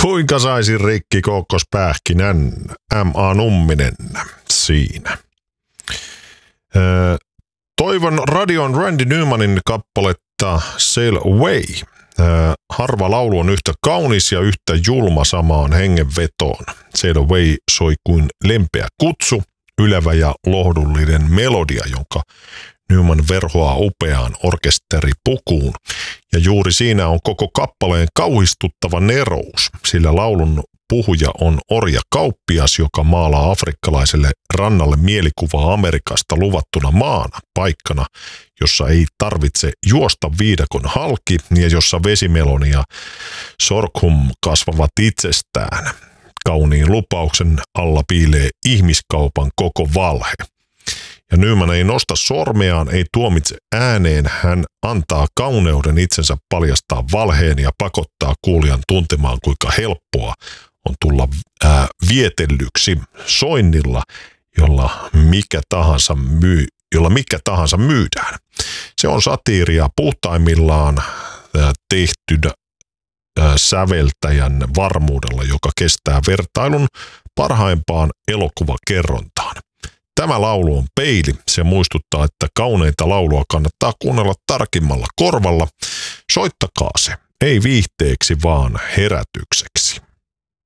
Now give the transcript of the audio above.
Kuinka saisin rikki kookospähkinän? M.A. Numminen siinä. Toivon radion Randy Newmanin kappaletta Sail Away. Harva laulu on yhtä kaunis ja yhtä julma samaan hengenvetoon. Sail Away soi kuin lempeä kutsu, ylevä ja lohdullinen melodia, jonka Newman verhoaa upeaan orkesteripukuun. Ja juuri siinä on koko kappaleen kauhistuttava nerous, sillä laulun puhuja on orjakauppias, joka maalaa afrikkalaiselle rannalle mielikuvaa Amerikasta luvattuna maana, paikkana, jossa ei tarvitse juosta viidakon halki ja jossa vesimeloni ja sorghum kasvavat itsestään. Kauniin lupauksen alla piilee ihmiskaupan koko valhe. Ja Newman ei nosta sormeaan, ei tuomitse ääneen, hän antaa kauneuden itsensä paljastaa valheen ja pakottaa kuulijan tuntemaan, kuinka helppoa on tulla vietellyksi soinnilla, jolla mikä tahansa myydään. Se on satiiria puhtaimmillaan tehty säveltäjän varmuudella, joka kestää vertailun parhaimpaan elokuvakerrontaan. Tämä laulu on peili. Se muistuttaa, että kauneita laulua kannattaa kuunnella tarkimmalla korvalla. Soittakaa se, ei viihteeksi, vaan herätykseksi.